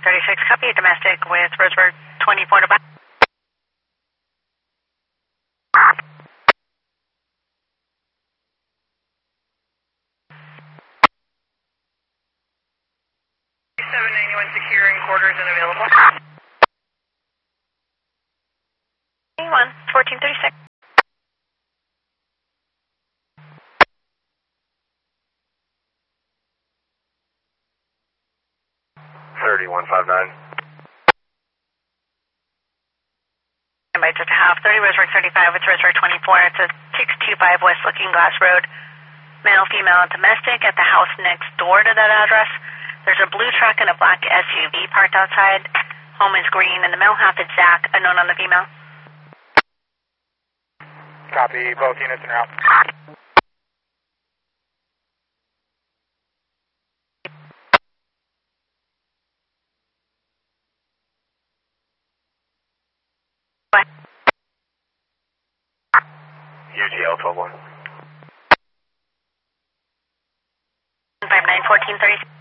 1436, copy, domestic with Roseburg 24 to back. Securing quarters and available. 1436. By just a half, 30 Roseburg 35 with Roseburg 24. It's a 625 West Looking Glass Road. Male, female, domestic at the house next door to that address. There's a blue truck and a black SUV parked outside. Home is green, and the male half is Zach, unknown on the female. Copy, both units en route. UGL 12-1. 59 1430.